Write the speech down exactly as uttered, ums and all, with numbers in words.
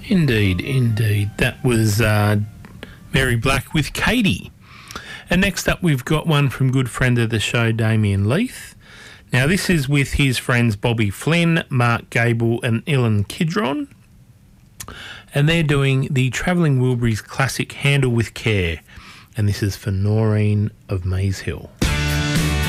Indeed, indeed. That was uh, Mary Black with Katie. And next up, we've got one from good friend of the show, Damien Leith. Now, this is with his friends Bobby Flynn, Mark Gable and Ilan Kidron. And they're doing the Travelling Wilburys classic Handle with Care. And this is for Noreen of Maze Hill.